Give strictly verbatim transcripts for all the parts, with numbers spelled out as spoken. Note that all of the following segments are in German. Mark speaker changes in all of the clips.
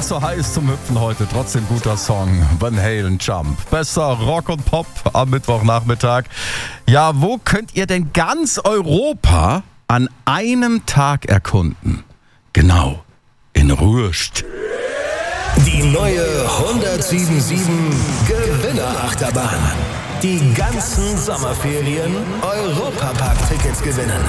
Speaker 1: so heiß zum Hüpfen heute. Trotzdem guter Song. Van Halen, Jump. Besser Rock und Pop am Mittwochnachmittag. Ja, wo könnt ihr denn ganz Europa an einem Tag erkunden? Genau, in Röst.
Speaker 2: Die neue hundertsieben Gewinnerachterbahn. Die ganzen Sommerferien Europapark-Tickets gewinnen.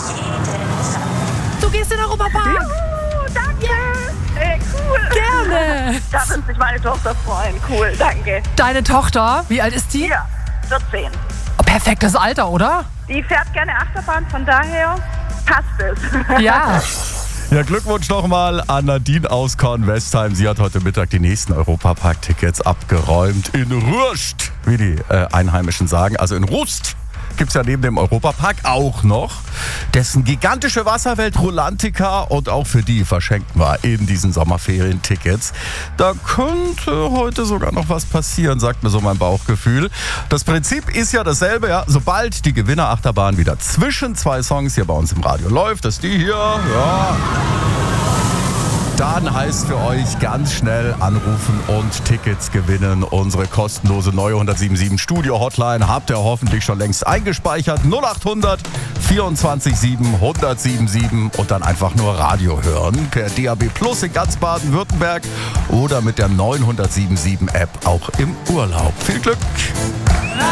Speaker 3: Du gehst in den Europapark.
Speaker 4: Juhu, danke. Hey, cool.
Speaker 3: Gerne.
Speaker 4: Da wird sich meine Tochter freuen. Cool, danke.
Speaker 3: Deine Tochter, wie alt ist die?
Speaker 4: Ja, vierzehn.
Speaker 3: Oh, perfektes Alter, oder?
Speaker 4: Die fährt gerne Achterbahn, von daher passt es.
Speaker 3: Ja.
Speaker 1: Ja, Glückwunsch nochmal an Nadine aus Kornwestheim. Sie hat heute Mittag die nächsten Europapark-Tickets abgeräumt. In Röst, wie die äh, Einheimischen sagen. Also in Rust gibt es ja neben dem Europapark auch noch dessen gigantische Wasserwelt Rulantica. Und auch für die verschenken wir in diesen Sommerferien Tickets. Da könnte heute sogar noch was passieren, sagt mir so mein Bauchgefühl. Das Prinzip ist ja dasselbe. Ja. Sobald die Gewinnerachterbahn wieder zwischen zwei Songs hier bei uns im Radio läuft, das ist die hier, ja, dann heißt für euch ganz schnell anrufen und Tickets gewinnen. Unsere kostenlose neue hundertsieben Studio Hotline habt ihr hoffentlich schon längst eingespeichert. null acht hundert vierundzwanzig sieben hundertsieben und dann einfach nur Radio hören. Per D A B Plus in ganz Baden-Württemberg oder mit der neuen hundertsieben App auch im Urlaub. Viel Glück!